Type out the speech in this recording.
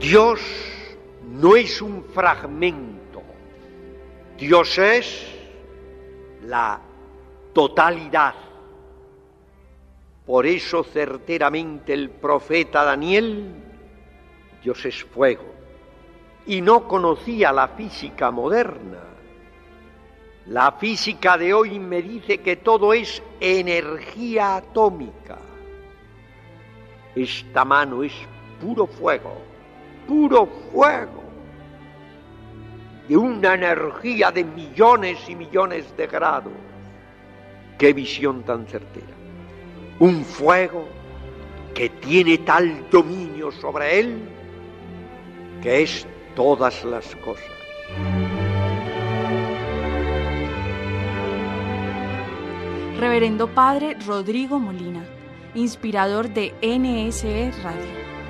Dios no es un fragmento, Dios es la totalidad. Por eso certeramente el profeta Daniel, Dios es fuego, y no conocía la física moderna. La física de hoy me dice que todo es energía atómica. Esta mano es puro fuego, de una energía de millones y millones de grados. ¡Qué visión tan certera! Un fuego que tiene tal dominio sobre él que es todas las cosas. Reverendo Padre Rodrigo Molina, inspirador de NSE Radio.